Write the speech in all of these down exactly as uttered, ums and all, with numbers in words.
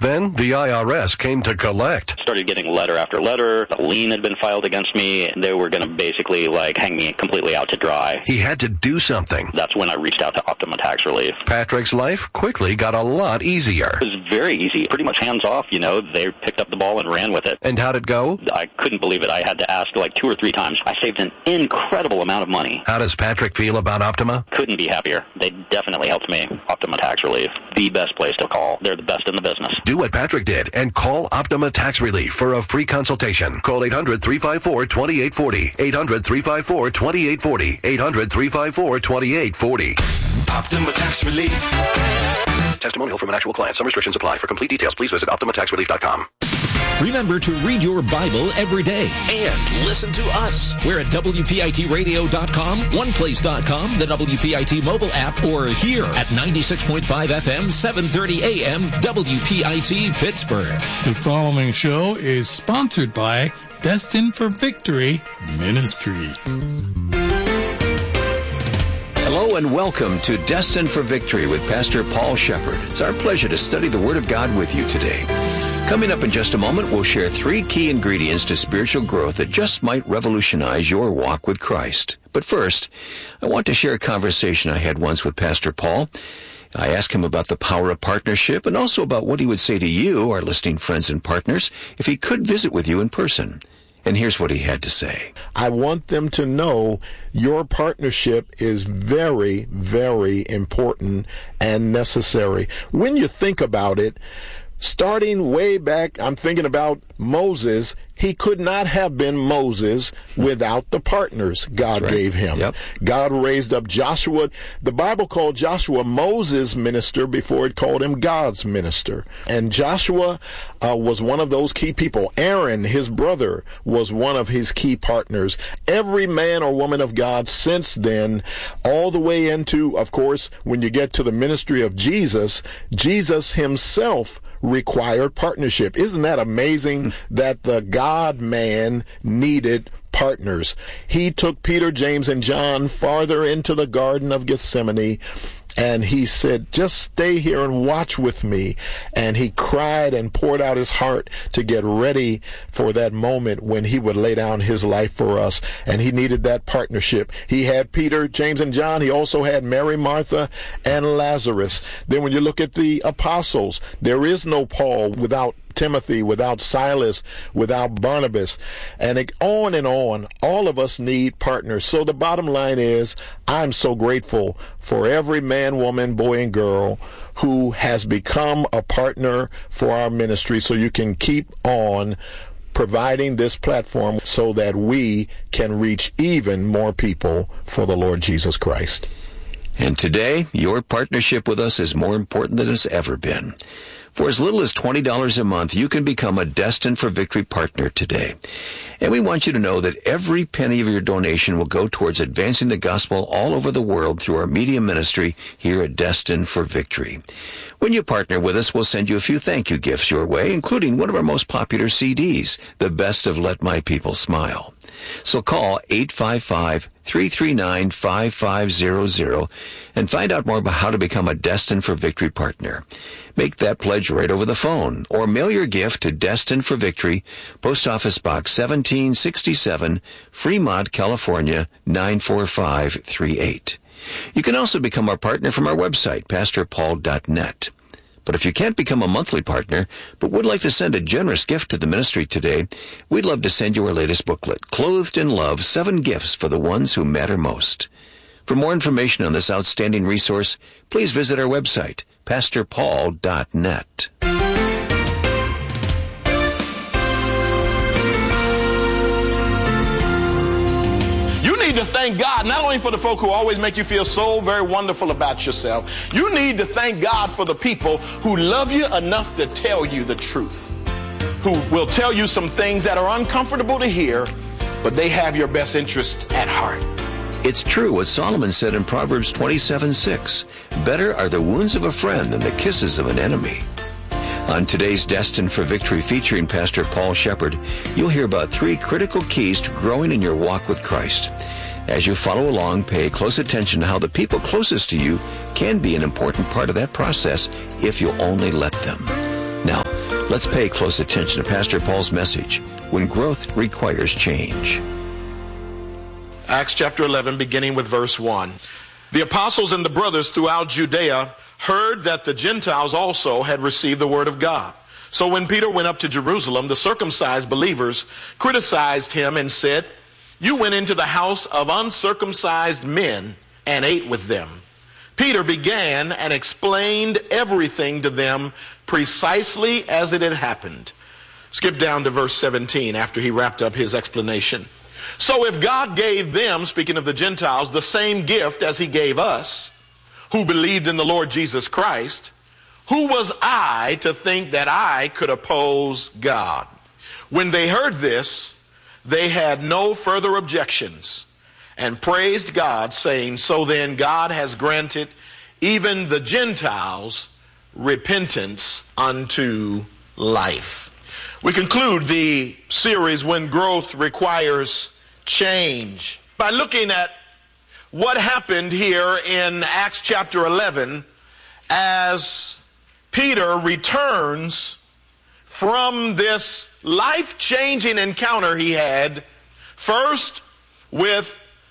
Then the I R S came to collect. Started getting letter after letter. A lien had been filed against me. They were going to basically like hang me completely out to dry. He had to do something. That's when I reached out to Optima Tax Relief. Patrick's life quickly got a lot easier. It was very easy, pretty much hands off, you know. They picked up the ball and ran with it. And how'd it go? I couldn't believe it. I had to ask like two or three times. I saved an incredible amount of money. How does Patrick feel about Optima? Couldn't be happier. They definitely helped me. Optima Tax Relief, the best place to call. They're the best in the business. Do what Patrick did and call Optima Tax Relief for a free consultation. Call eight hundred, three five four, two eight four zero. eight hundred, three five four, two eight four zero. eight hundred, three five four, two eight four zero. Optima Tax Relief. Testimonial from an actual client. Some restrictions apply. For complete details, please visit optima tax relief dot com. Remember to read your Bible every day and listen to us. We're at W P I T radio dot com, one place dot com, the W P I T mobile app, or here at ninety-six point five F M, seven thirty A M, W P I T Pittsburgh. The following show is sponsored by Destined for Victory Ministries. Hello and welcome to Destined for Victory with Pastor Paul Shepard. It's our pleasure to study the Word of God with you today. Coming up in just a moment, we'll share three key ingredients to spiritual growth that just might revolutionize your walk with Christ. But first, I want to share a conversation I had once with Pastor Paul. I asked him about the power of partnership and also about what he would say to you, our listening friends and partners, if he could visit with you in person. And here's what he had to say. I want them to know your partnership is very, very important and necessary. When you think about it, starting way back, I'm thinking about Moses. He could not have been Moses without the partners God right. gave him. Yep. God raised up Joshua. The Bible called Joshua Moses' minister before it called him God's minister. And Joshua uh, was one of those key people. Aaron, his brother, was one of his key partners. Every man or woman of God since then, all the way into, of course, when you get to the ministry of Jesus, Jesus himself required partnership. Isn't that amazing that the God-man needed partners? He took Peter, James, and John farther into the Garden of Gethsemane, and he said, just stay here and watch with me. And he cried and poured out his heart to get ready for that moment when he would lay down his life for us. And he needed that partnership. He had Peter, James, and John. He also had Mary, Martha, and Lazarus. Then when you look at the apostles, there is no Paul without Timothy, without Silas, without Barnabas, and it, on and on. All of us need partners. So the bottom line is, I'm so grateful for every man, woman, boy, and girl who has become a partner for our ministry, so you can keep on providing this platform so that we can reach even more people for the Lord Jesus Christ. And today, your partnership with us is more important than it's ever been. For as little as twenty dollars a month, you can become a Destined for Victory partner today. And we want you to know that every penny of your donation will go towards advancing the gospel all over the world through our media ministry here at Destined for Victory. When you partner with us, we'll send you a few thank you gifts your way, including one of our most popular C Ds, The Best of Let My People Smile. So call eight five five, three three nine, five five zero zero and find out more about how to become a Destined for Victory partner. Make that pledge right over the phone or mail your gift to Destined for Victory, Post Office Box seventeen sixty-seven, Fremont, California, nine four five three eight. You can also become our partner from our website, pastor paul dot net. But if you can't become a monthly partner, but would like to send a generous gift to the ministry today, we'd love to send you our latest booklet, Clothed in Love, Seven Gifts for the Ones Who Matter Most. For more information on this outstanding resource, please visit our website, pastor paul dot net. To thank God not only for the folk who always make you feel so very wonderful about yourself. You need to thank God for the people who love you enough to tell you the truth, who will tell you some things that are uncomfortable to hear, but they have your best interest at heart. It's true what Solomon said in Proverbs twenty-seven six. Better are the wounds of a friend than the kisses of an enemy. On today's Destined for Victory featuring Pastor Paul Shepard, you'll hear about three critical keys to growing in your walk with Christ. As you follow along, pay close attention to how the people closest to you can be an important part of that process if you'll only let them. Now, Let's pay close attention to Pastor Paul's message, When Growth Requires Change. Acts chapter eleven, beginning with verse one. The apostles and the brothers throughout Judea heard that the Gentiles also had received the word of God. So when Peter went up to Jerusalem, the circumcised believers criticized him and said, "You went into the house of uncircumcised men and ate with them." Peter began and explained everything to them precisely as it had happened. Skip down to verse seventeen after he wrapped up his explanation. So if God gave them, speaking of the Gentiles, the same gift as he gave us, who believed in the Lord Jesus Christ, who was I to think that I could oppose God? When they heard this, they had no further objections and praised God, saying, "So then God has granted even the Gentiles repentance unto life." We conclude the series, When Growth Requires Change, by looking at what happened here in Acts chapter eleven as Peter returns from this life-changing encounter he had, first with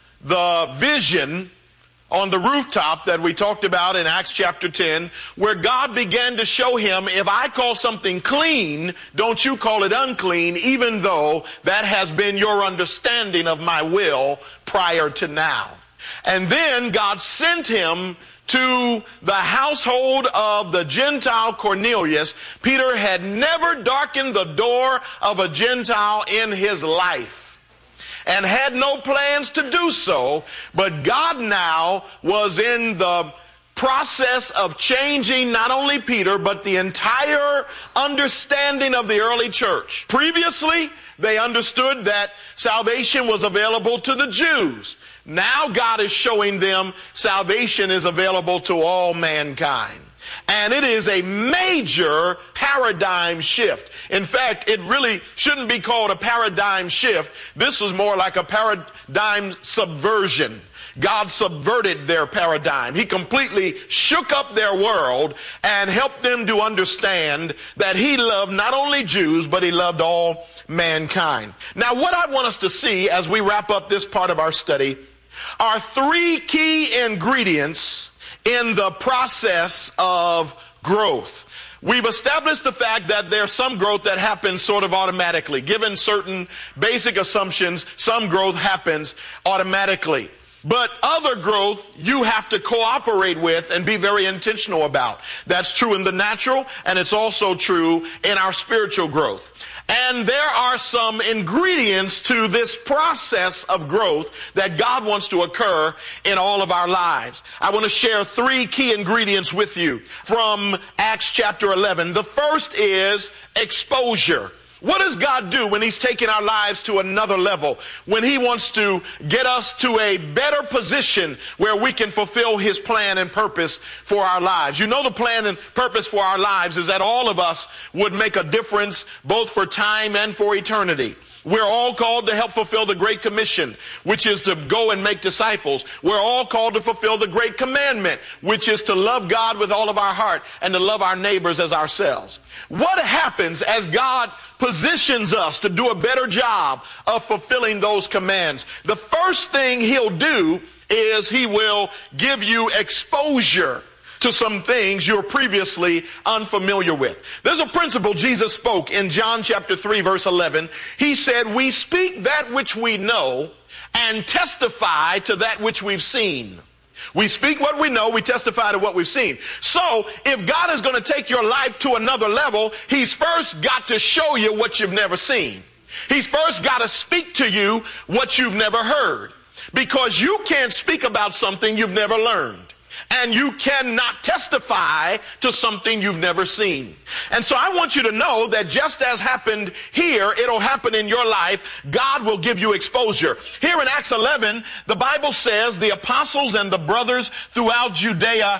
the vision on the rooftop that we talked about in Acts chapter ten, where God began to show him, if I call something clean, don't you call it unclean, even though that has been your understanding of my will prior to now. And then God sent him to the household of the Gentile Cornelius. Peter had never darkened the door of a Gentile in his life and had no plans to do so, but God now was in the process of changing not only Peter, but the entire understanding of the early church. Previously, they understood that salvation was available to the Jews. Now God is showing them salvation is available to all mankind. And it is a major paradigm shift. In fact, it really shouldn't be called a paradigm shift. This was more like a paradigm subversion. God subverted their paradigm. He completely shook up their world and helped them to understand that he loved not only Jews, but he loved all mankind. Now, what I want us to see as we wrap up this part of our study are three key ingredients in the process of growth. We've established the fact that there's some growth that happens sort of automatically. Given certain basic assumptions, some growth happens automatically. But other growth you have to cooperate with and be very intentional about. That's true in the natural, and it's also true in our spiritual growth. And there are some ingredients to this process of growth that God wants to occur in all of our lives. I want to share three key ingredients with you from Acts chapter eleven. The first is exposure. What does God do when he's taking our lives to another level? When he wants to get us to a better position where we can fulfill his plan and purpose for our lives. You know, the plan and purpose for our lives is that all of us would make a difference both for time and for eternity. We're all called to help fulfill the Great Commission, which is to go and make disciples. We're all called to fulfill the Great Commandment, which is to love God with all of our heart and to love our neighbors as ourselves. What happens as God positions us to do a better job of fulfilling those commands? The first thing he'll do is he will give you exposure to some things you're previously unfamiliar with. There's a principle Jesus spoke in John chapter three, verse eleven. He said, "We speak that which we know and testify to that which we've seen." We speak what we know, we testify to what we've seen. So, if God is going to take your life to another level, he's first got to show you what you've never seen. He's first got to speak to you what you've never heard. Because you can't speak about something you've never learned. And you cannot testify to something you've never seen. And so I want you to know that just as happened here, it'll happen in your life. God will give you exposure. Here in Acts eleven, the Bible says the apostles and the brothers throughout Judea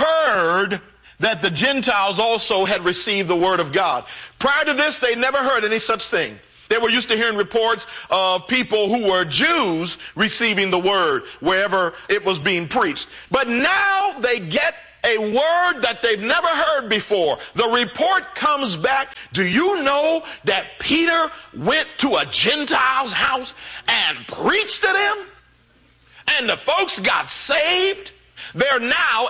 heard that the Gentiles also had received the word of God. Prior to this, they never heard any such thing. They were used to hearing reports of people who were Jews receiving the word wherever it was being preached. But now they get a word that they've never heard before. The report comes back. Do you know that Peter went to a Gentile's house and preached to them? And the folks got saved. They're now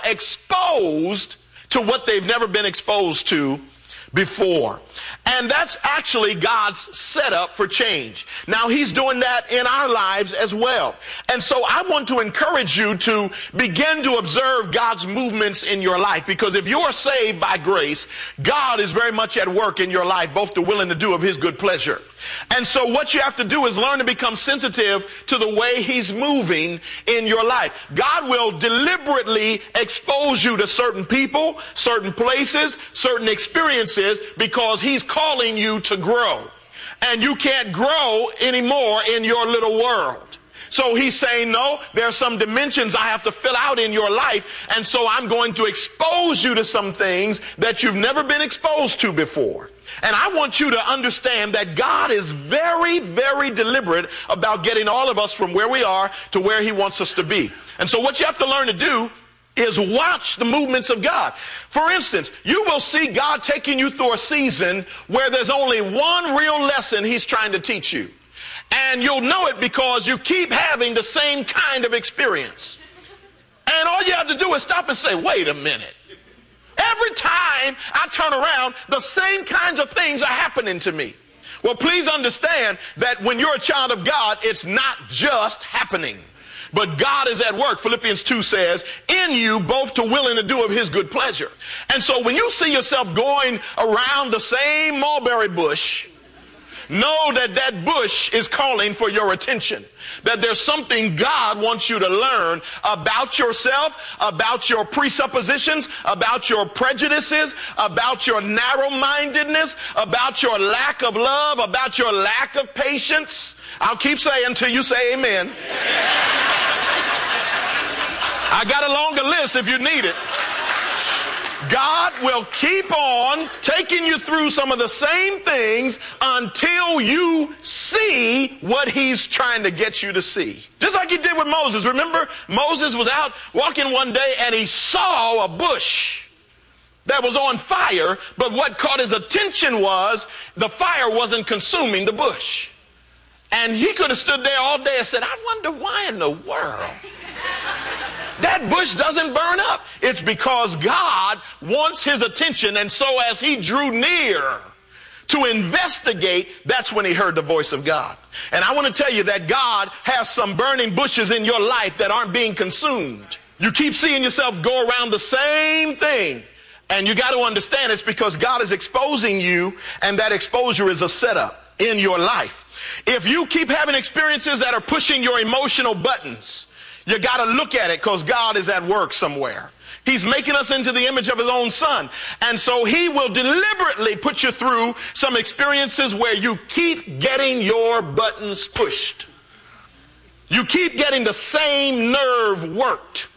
exposed to what they've never been exposed to before. And that's actually God's setup for change. Now, he's doing that in our lives as well. And so I want to encourage you to begin to observe God's movements in your life, because if you are saved by grace, God is very much at work in your life, both to will and to do of his good pleasure. And so what you have to do is learn to become sensitive to the way he's moving in your life. God will deliberately expose you to certain people, certain places, certain experiences, because he's calling you to grow. And you can't grow anymore in your little world. So he's saying, no, there are some dimensions I have to fill out in your life, and so I'm going to expose you to some things that you've never been exposed to before. And I want you to understand that God is very, very deliberate about getting all of us from where we are to where he wants us to be. And so what you have to learn to do is watch the movements of God. For instance, you will see God taking you through a season where there's only one real lesson he's trying to teach you. And you'll know it because you keep having the same kind of experience. And all you have to do is stop and say, wait a minute. Every time I turn around, the same kinds of things are happening to me. Well, please understand that when you're a child of God, it's not just happening, but God is at work. Philippians two says, in you both to will and to do of his good pleasure. And so when you see yourself going around the same mulberry bush, know that that bush is calling for your attention. That there's something God wants you to learn about yourself, about your presuppositions, about your prejudices, about your narrow-mindedness, about your lack of love, about your lack of patience. I'll keep saying until you say amen. I got a longer list if you need it. God will keep on taking you through some of the same things until you see what he's trying to get you to see. Just like he did with Moses. Remember, Moses was out walking one day and he saw a bush that was on fire, but what caught his attention was the fire wasn't consuming the bush. And he could have stood there all day and said, I wonder why in the world that bush doesn't burn up. It's because God wants his attention, and so as he drew near to investigate, that's when he heard the voice of God. And I want to tell you that God has some burning bushes in your life that aren't being consumed. You keep seeing yourself go around the same thing, and you got to understand it's because God is exposing you, and that exposure is a setup in your life. If you keep having experiences that are pushing your emotional buttons, you got to look at it because God is at work somewhere. He's making us into the image of his own son. And so he will deliberately put you through some experiences where you keep getting your buttons pushed. You keep getting the same nerve worked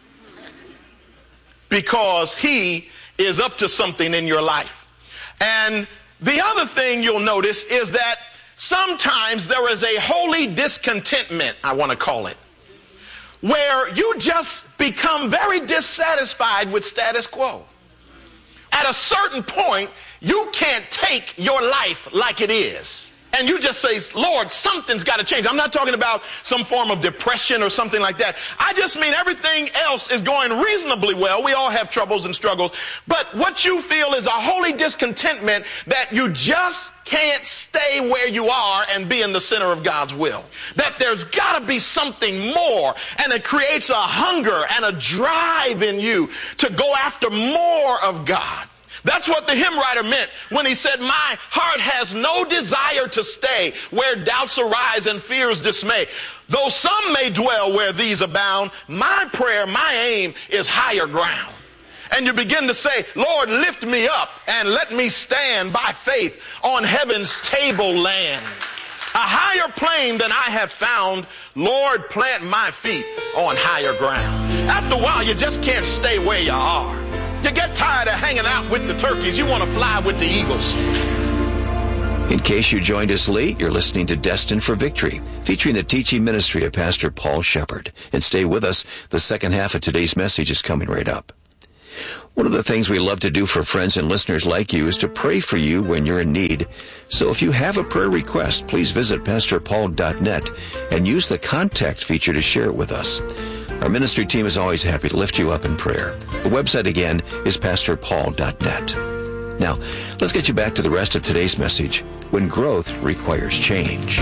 because he is up to something in your life. And the other thing you'll notice is that sometimes there is a holy discontentment, I want to call it, where you just become very dissatisfied with status quo. At a certain point, you can't take your life like it is. And you just say, Lord, something's got to change. I'm not talking about some form of depression or something like that. I just mean everything else is going reasonably well. We all have troubles and struggles. But what you feel is a holy discontentment that you just can't stay where you are and be in the center of God's will. That there's got to be something more. And it creates a hunger and a drive in you to go after more of God. That's what the hymn writer meant when he said, my heart has no desire to stay where doubts arise and fears dismay. Though some may dwell where these abound, my prayer, my aim is higher ground. And you begin to say, Lord, lift me up and let me stand by faith on heaven's tableland. A higher plane than I have found, Lord, plant my feet on higher ground. After a while, you just can't stay where you are. You get tired of hanging out with the turkeys. You want to fly with the eagles. In case you joined us late, you're listening to Destined for Victory, featuring the teaching ministry of Pastor Paul Shepard. And stay with us. The second half of today's message is coming right up. One of the things we love to do for friends and listeners like you is to pray for you when you're in need. So if you have a prayer request, please visit pastor paul dot net and use the contact feature to share it with us. Our ministry team is always happy to lift you up in prayer. The website again is pastor paul dot net. Now, let's get you back to the rest of today's message, When Growth Requires Change.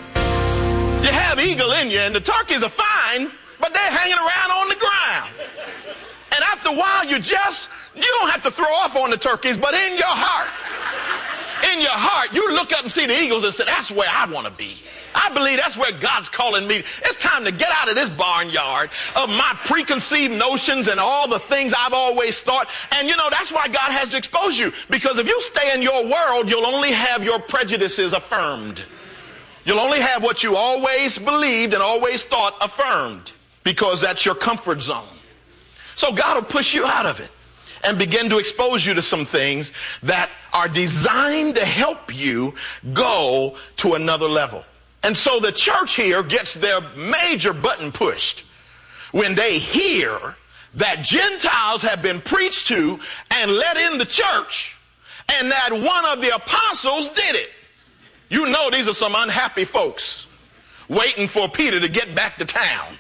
You have eagle in you, and the turkeys are fine, but they're hanging around on the ground. And after a while, you just, you don't have to throw off on the turkeys, but in your heart, in your heart, you look up and see the eagles and say, that's where I want to be. I believe that's where God's calling me. It's time to get out of this barnyard of my preconceived notions and all the things I've always thought. And you know, that's why God has to expose you. Because if you stay in your world, you'll only have your prejudices affirmed. You'll only have what you always believed and always thought affirmed. Because that's your comfort zone. So God will push you out of it and begin to expose you to some things that are designed to help you go to another level. And so the church here gets their major button pushed when they hear that Gentiles have been preached to and let in the church, and that one of the apostles did it. You know these are some unhappy folks waiting for Peter to get back to town.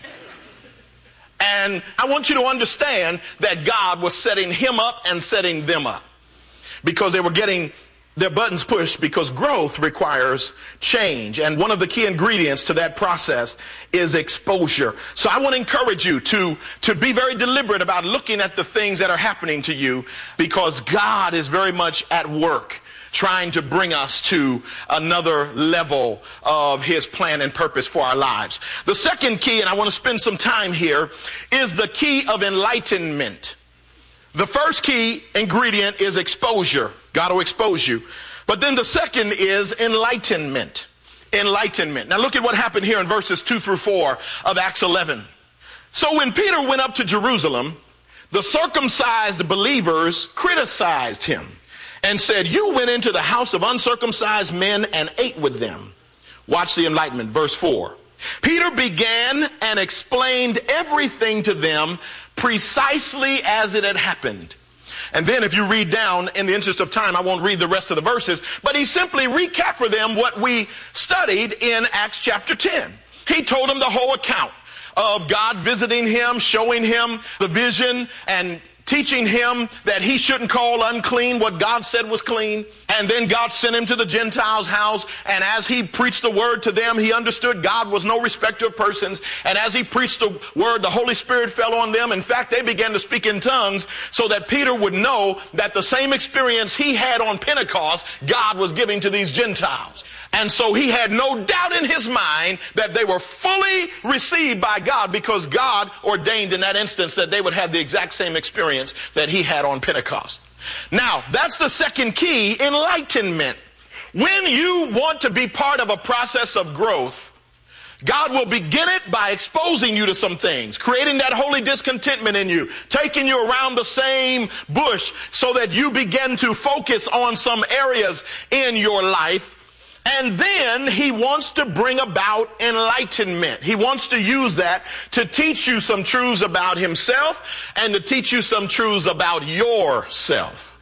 And I want you to understand that God was setting him up and setting them up because they were getting their buttons pushed, because growth requires change. And one of the key ingredients to that process is exposure. So I want to encourage you to, to be very deliberate about looking at the things that are happening to you, because God is very much at work trying to bring us to another level of his plan and purpose for our lives. The second key, and I want to spend some time here, is the key of enlightenment. The first key ingredient is exposure. God will expose you. But then the second is enlightenment. Enlightenment. Now look at what happened here in verses two through four of Acts eleven. So when Peter went up to Jerusalem, the circumcised believers criticized him and said, you went into the house of uncircumcised men and ate with them. Watch the enlightenment, verse four. Peter began and explained everything to them precisely as it had happened. And then if you read down, in the interest of time, I won't read the rest of the verses, but he simply recapped for them what we studied in Acts chapter ten. He told them the whole account of God visiting him, showing him the vision, and teaching him that he shouldn't call unclean what God said was clean. And then God sent him to the Gentiles' house. And as he preached the word to them, he understood God was no respecter of persons. And as he preached the word, the Holy Spirit fell on them. In fact, they began to speak in tongues so that Peter would know that the same experience he had on Pentecost, God was giving to these Gentiles. And so he had no doubt in his mind that they were fully received by God, because God ordained in that instance that they would have the exact same experience that he had on Pentecost. Now, that's the second key, enlightenment. When you want to be part of a process of growth, God will begin it by exposing you to some things, creating that holy discontentment in you, taking you around the same bush so that you begin to focus on some areas in your life. And then he wants to bring about enlightenment. He wants to use that to teach you some truths about himself and to teach you some truths about yourself.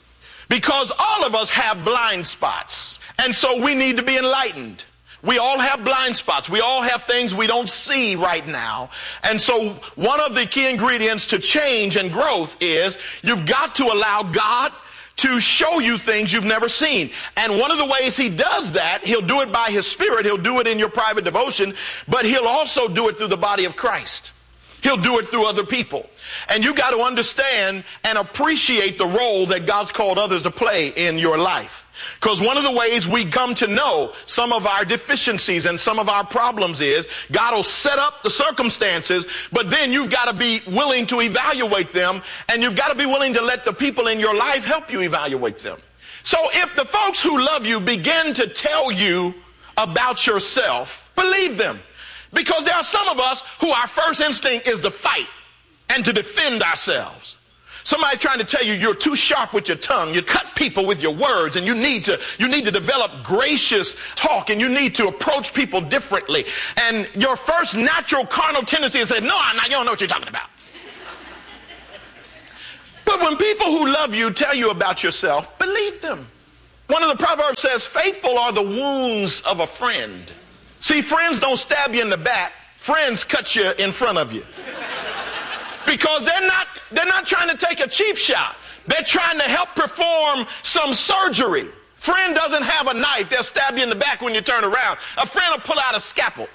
Because all of us have blind spots. And so we need to be enlightened. We all have blind spots. We all have things we don't see right now. And so one of the key ingredients to change and growth is you've got to allow God to show you things you've never seen. And one of the ways he does that, he'll do it by his Spirit, he'll do it in your private devotion, but he'll also do it through the body of Christ. He'll do it through other people. And you got to understand and appreciate the role that God's called others to play in your life. Because one of the ways we come to know some of our deficiencies and some of our problems is God will set up the circumstances, but then you've got to be willing to evaluate them, and you've got to be willing to let the people in your life help you evaluate them. So if the folks who love you begin to tell you about yourself, believe them. Because there are some of us who our first instinct is to fight and to defend ourselves. Somebody trying to tell you you're too sharp with your tongue. You cut people with your words, and you need to you need to develop gracious talk, and you need to approach people differently. And your first natural carnal tendency is to say, no, I'm not, you don't know what you're talking about. But when people who love you tell you about yourself, believe them. One of the Proverbs says, faithful are the wounds of a friend. See, friends don't stab you in the back. Friends cut you in front of you. Because they're not, they're not trying to take a cheap shot. They're trying to help perform some surgery. Friend doesn't have a knife. They'll stab you in the back when you turn around. A friend will pull out a scalpel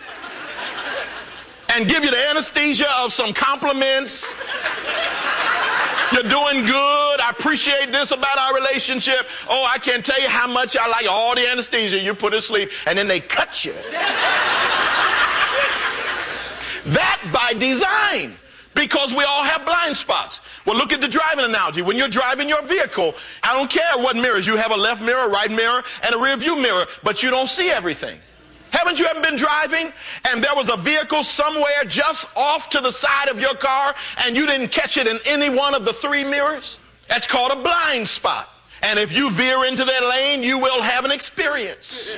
and give you the anesthesia of some compliments. You're doing good. I appreciate this about our relationship. Oh, I can't tell you how much I like all the anesthesia you put to sleep. And then they cut you. That by design. Because we all have blind spots. Well, look at the driving analogy. When you're driving your vehicle, I don't care what mirrors. You have a left mirror, right mirror, and a rear view mirror, but you don't see everything. Haven't you ever been driving and there was a vehicle somewhere just off to the side of your car and you didn't catch it in any one of the three mirrors? That's called a blind spot. And if you veer into that lane, you will have an experience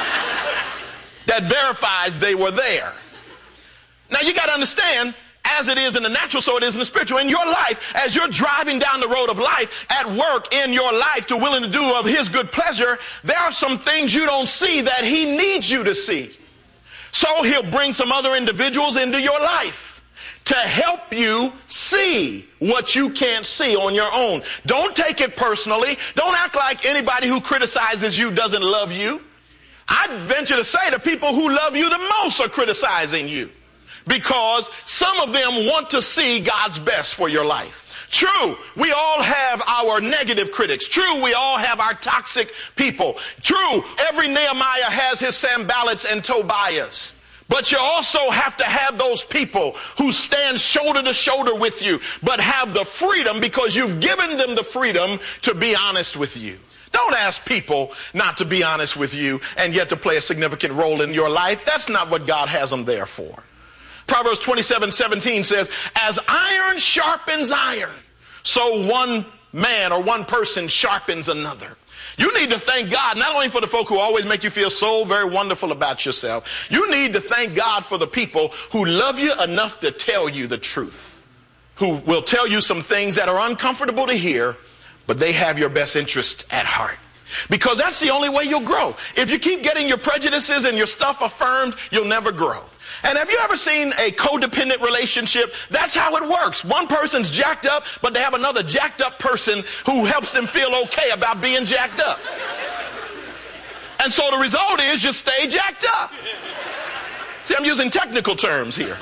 that verifies they were there. Now you got to understand, as it is in the natural, so it is in the spiritual. In your life, as you're driving down the road of life, at work in your life to willing to do of his good pleasure, there are some things you don't see that he needs you to see. So he'll bring some other individuals into your life to help you see what you can't see on your own. Don't take it personally. Don't act like anybody who criticizes you doesn't love you. I'd venture to say the people who love you the most are criticizing you. Because some of them want to see God's best for your life. True, we all have our negative critics. True, we all have our toxic people. True, every Nehemiah has his Sanballats and Tobiahs. But you also have to have those people who stand shoulder to shoulder with you, but have the freedom because you've given them the freedom to be honest with you. Don't ask people not to be honest with you and yet to play a significant role in your life. That's not what God has them there for. Proverbs twenty-seven seventeen says, as iron sharpens iron, so one man or one person sharpens another. You need to thank God not only for the folk who always make you feel so very wonderful about yourself. You need to thank God for the people who love you enough to tell you the truth, who will tell you some things that are uncomfortable to hear, but they have your best interest at heart. Because that's the only way you'll grow. If you keep getting your prejudices and your stuff affirmed, you'll never grow. And have you ever seen a codependent relationship? That's how it works. One person's jacked up, but they have another jacked up person who helps them feel okay about being jacked up. And so the result is you stay jacked up. See, I'm using technical terms here.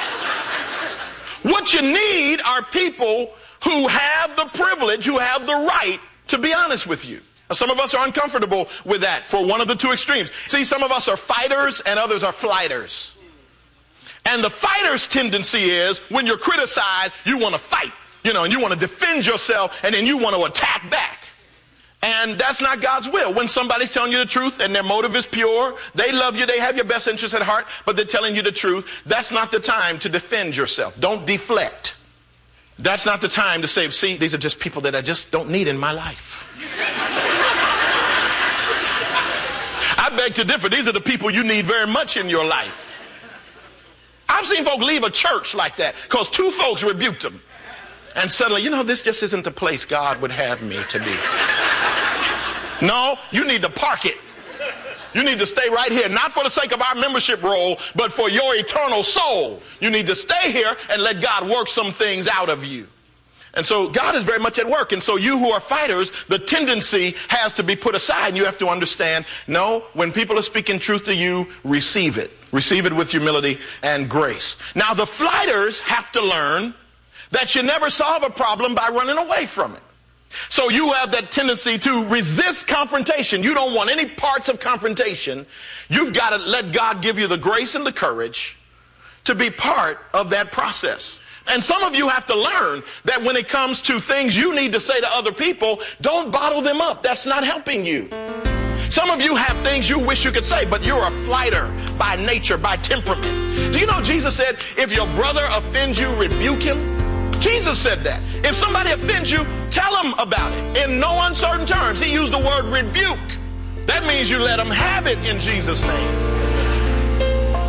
What you need are people who have the privilege, who have the right to be honest with you. Now, some of us are uncomfortable with that for one of the two extremes. See, some of us are fighters and others are flighters. And the fighter's tendency is when you're criticized, you want to fight, you know, and you want to defend yourself and then you want to attack back. And that's not God's will. When somebody's telling you the truth and their motive is pure, they love you, they have your best interest at heart, but they're telling you the truth, that's not the time to defend yourself. Don't deflect. That's not the time to say, see, these are just people that I just don't need in my life. I beg to differ. These are the people you need very much in your life. I've seen folk leave a church like that because two folks rebuked them. And suddenly, you know, this just isn't the place God would have me to be. No, you need to park it. You need to stay right here, not for the sake of our membership roll, but for your eternal soul. You need to stay here and let God work some things out of you. And so God is very much at work. And so you who are fighters, the tendency has to be put aside. And you have to understand, no, when people are speaking truth to you, receive it. Receive it with humility and grace. Now, the fighters have to learn that you never solve a problem by running away from it. So you have that tendency to resist confrontation. You don't want any parts of confrontation. You've got to let God give you the grace and the courage to be part of that process. And some of you have to learn that when it comes to things you need to say to other people, don't bottle them up. That's not helping you. Some of you have things you wish you could say, but you're a flighter by nature, by temperament. Do you know Jesus said, if your brother offends you, rebuke him? Jesus said that. If somebody offends you, tell him about it. In no uncertain terms, he used the word rebuke. That means you let him have it in Jesus' name.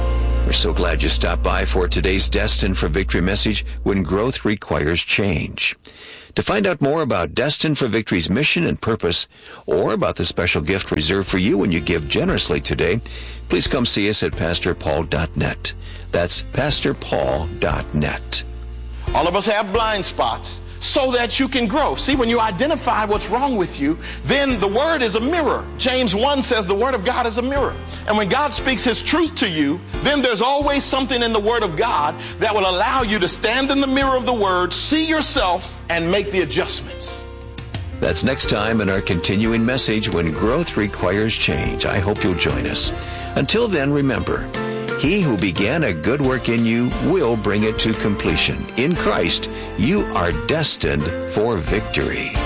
We're so glad you stopped by for today's Destined for Victory message, When Growth Requires Change. To find out more about Destined for Victory's mission and purpose, or about the special gift reserved for you when you give generously today, please come see us at pastor paul dot net. That's pastor paul dot net. All of us have blind spots so that you can grow. See, when you identify what's wrong with you, then the Word is a mirror. James one says the Word of God is a mirror. And when God speaks His truth to you, then there's always something in the Word of God that will allow you to stand in the mirror of the Word, see yourself, and make the adjustments. That's next time in our continuing message, When Growth Requires Change. I hope you'll join us. Until then, remember, He who began a good work in you will bring it to completion. In Christ, you are destined for victory.